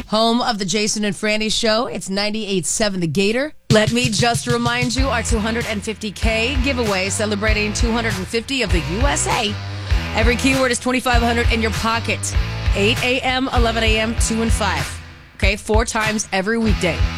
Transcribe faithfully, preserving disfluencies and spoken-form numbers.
Home of the Jason and Franny Show. It's ninety-eight point seven The Gator. Let me just remind you, our two hundred fifty K giveaway celebrating two hundred fifty of the U S A. Every keyword is twenty-five hundred in your pocket. eight a.m., eleven a.m., two and five. Okay, four times every weekday.